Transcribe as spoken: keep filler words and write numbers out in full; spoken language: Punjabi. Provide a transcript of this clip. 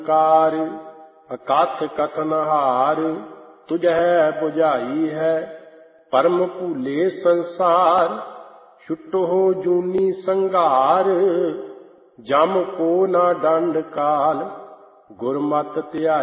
ਕਾਰ ਅਕਥ ਕਥਨ ਹਾਰ ਤੁਝੈ ਬੁਝਾਈ ਹੈ ਪਰਮ ਭੂਲੇ ਸੰਸਾਰ ਛੁਟੋ ਜੂਨੀ ਸੰਘਾਰ ਜਮ ਕੋ ਨਾ ਡੰਡ ਕਾਲ ਗੁਰਮਤਿ ਧਿਆਈ